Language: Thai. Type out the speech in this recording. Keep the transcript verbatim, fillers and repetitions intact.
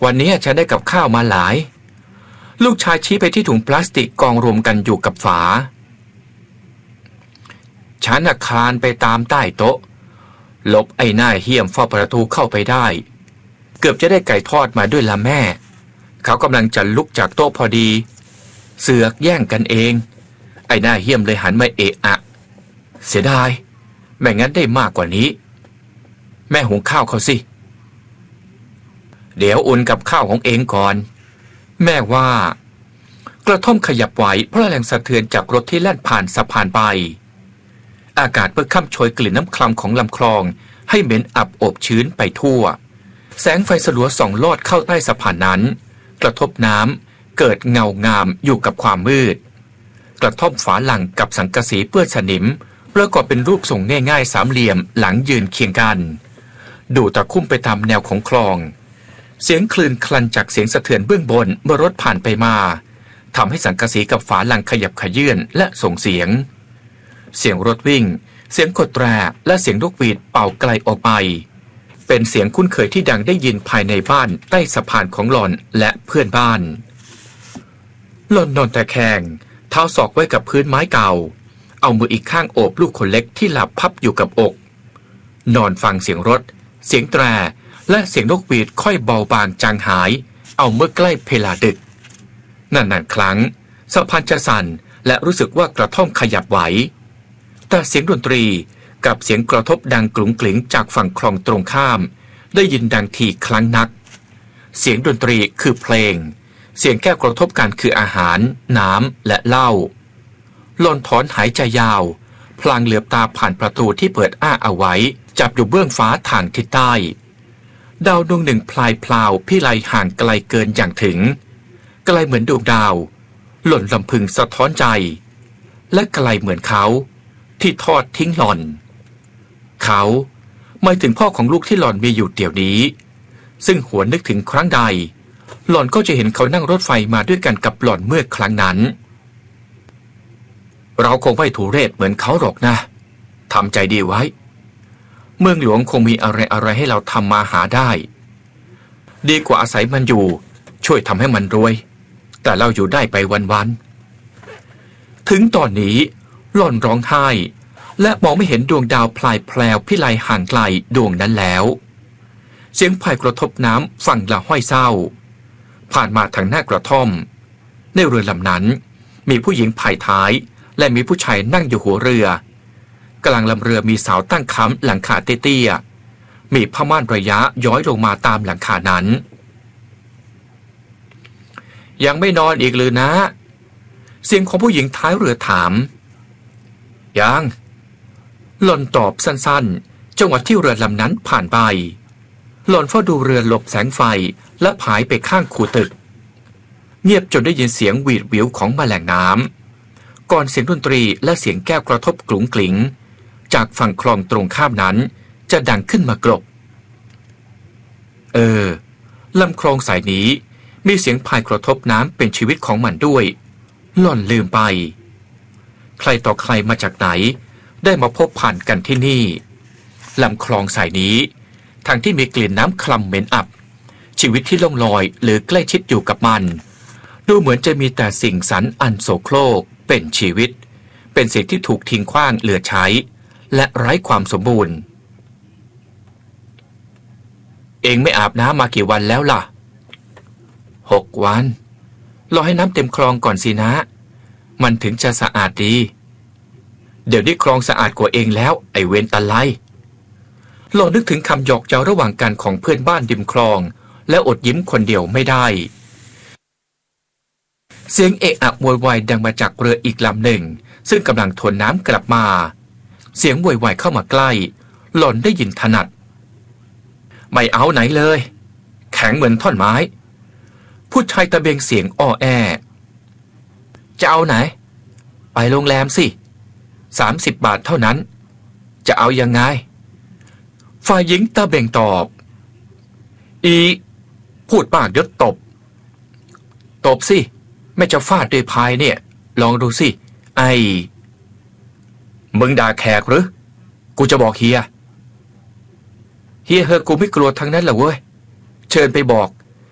วันนี้ฉันได้กับข้าวมาหลายลูกชายชี้ไปที่ถุงพลาสติกกองรวมกันอยู่กับฝาฉันน่ะคลานไปตามใต้โต๊ะหลบไอ้หน้าเหี้ยมเฝ้าประตูเข้าไปได้เกือบจะได้ไก่ทอดมาด้วยละแม่เขากำลังจะลุกจากโต๊ะพอดีเสือกแย่งกันเองไอ้หน้าเหี้ยมเลยหันมาเอะอะเสียดายไม่งั้นได้มากกว่านี้แม่หุงข้าวเขาสิเดี๋ยวอุ่นกับข้าวของเองก่อนแม่ว่ากระท่อมขยับไหวเพราะแรงสะเทือนจากรถที่แล่นผ่านสะพานไปอากาศเมื่อค่ำโชยกลิ่นน้ำคลำของลำคลองให้เหม็นอับอบชื้นไปทั่วแสงไฟสลัวส่องลอดเข้าใต้สะพานนั้นกระทบน้ำเกิดเงางามอยู่กับความมืดกระท่อมฝาหลังกับสังกะสีเปื้อนสนิมประกอบเป็นรูปทรงง่ายๆสามเหลี่ยมหลังยืนเคียงกันดูตะคุ่มไปตามแนวของคลองเสียงคลื่นคลันจากเสียงสะเทือนเบื้องบนเมื่อรถผ่านไปมาทำให้สังกะสีกับฝาหลังขยับขยื่นและส่งเสียงเสียงรถวิ่งเสียงกดแตรและเสียงนกหวีดเป่าไกลออกไปเป็นเสียงคุ้นเคยที่ดังได้ยินภายในบ้านใต้สะพานของหล่อนและเพื่อนบ้านหล่อนนอนตะแคงเท้าศอกไว้กับพื้นไม้เก่าเอามืออีกข้างโอบลูกคนเล็กที่หลับพับอยู่กับอกนอนฟังเสียงรถเสียงแตรและเสียงนกหวีดค่อยเบาบางจางหายเอาเมื่อใกล้เพลาดึกนานๆครั้งสะพานจะสั่นและรู้สึกว่ากระท่อมขยับไหวแต่เสียงดนตรีกับเสียงกระทบดังกลุ่งกลิ้งจากฝั่งคลองตรงข้ามได้ยินดังทีครั้งนักเสียงดนตรีคือเพลงเสียงแก้วกระทบกันคืออาหารน้ำและเหล้าหล่อนถอนหายใจยาวพลางเหลือบตาผ่านประตูที่เปิดอ้าเอาไว้จับอยู่เบื้องฟ้าทางทิศใต้ดาวดวงหนึ่งพลายพลาวพิไลห่างไกลเกินอย่างถึงไกลเหมือนดวงดาวหล่นลำพึงสะท้อนใจและไกลเหมือนเขาที่ทอดทิ้งหล่อนเขาหมายถึงพ่อของลูกที่หล่อนมีอยู่เดี๋ยวนี้ซึ่งหวนนึกถึงครั้งใดหล่อนก็จะเห็นเขานั่งรถไฟมาด้วยกันกับหล่อนเมื่อครั้งนั้นเราคงไม่ถูเรศเหมือนเขาหรอกนะทำใจดีไว้เมืองหลวงคงมีอะไรอะไรให้เราทำมาหาได้ดีกว่าอาศัยมันอยู่ช่วยทำให้มันรวยแต่เราอยู่ได้ไปวันๆถึงตอนนี้หล่อนร้องไห้และมองไม่เห็นดวงดาวพลายแพลวพิไลห่างไกลดวงนั้นแล้วเสียงพายกระทบน้ำฝั่งละห้อยเศร้าผ่านมาทางหน้ากระท่อมในเรือลำนั้นมีผู้หญิงพายท้ายและมีผู้ชายนั่งอยู่หัวเรือกลางลำเรือมีเสาตั้งค้ำหลังคาเตี้ยๆมีผ้าม่านระยะย้อยลงมาตามหลังคานั้นยังไม่นอนอีกหรือนะเสียงของผู้หญิงท้ายเรือถามยังหล่อนตอบสั้นๆจังหวะที่เรือลำนั้นผ่านไปหล่อนเฝ้าดูเรือหลบแสงไฟและผายไปข้างคูตึกเงียบจนได้ยินเสียงหวีดหวิวของแมลงน้ำก่อนเสียงดนตรีและเสียงแก้วกระทบกลุ่งกลิ้งจากฝั่งคลองตรงข้ามนั้นจะดังขึ้นมากรบเออลำคลองสายนี้มีเสียงพายกระทบน้ำเป็นชีวิตของมันด้วยหล่อนลืมไปใครต่อใครมาจากไหนได้มาพบผ่านกันที่นี่ลำคลองสายนี้ทางที่มีกลิ่นน้ำคลำเหม็นอับชีวิตที่ล่องลอยหรือใกล้ชิดอยู่กับมันดูเหมือนจะมีแต่สิ่งสรรอันโสโครกเป็นชีวิตเป็นสิ่งที่ถูกทิ้งขว้างเหลือใช้และไร้ความสมบูรณ์เองไม่อาบน้ำมากี่วันแล้วล่ะหกวันรอให้น้ำเต็มคลองก่อนสินะมันถึงจะสะอาดดีเดี๋ยวนี้คลองสะอาดกว่าเองแล้วไอเวนตะไลหล่อนนึกถึงคำหยอกเย้าระหว่างกันของเพื่อนบ้านริมคลองและอดยิ้มคนเดียวไม่ได้เสียงเอะอะโวยวายดังมาจากเรืออีกลำหนึ่งซึ่งกำลังทวนน้ำกลับมาเสียงโวยวายเข้ามาใกล้หล่อนได้ยินถนัดไม่เอาไหนเลยแข็งเหมือนท่อนไม้ผู้ชายตะเบงเสียงอ้อแอจะเอาไหนไปโรงแรมสิสามสิบบาทเท่านั้นจะเอายังไงฝ่ายหญิงตะเบงตอบอีพูดปากเดี๋ยวตบตบสิไม่จะฟาดด้วยพายเนี่ยลองดูสิไอมึงด่าแขกหรือกูจะบอกเฮียเฮียเฮอกูไม่กลัวทั้งนั้นแหละเว้ยเชิญไปบอก